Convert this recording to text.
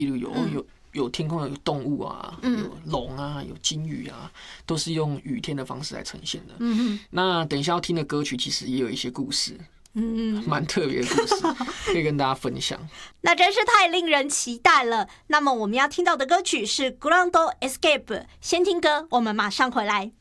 例如有天空有动物啊，有龙啊，有鲸鱼啊，都是用雨天的方式来呈现的。那等一下要听的歌曲其实也有一些故事。蛮特别的故事，可以跟大家分享。 那真是太令人期待了。那么我们要听到的歌曲是《Grand Escape》，先听歌，我们马上回来。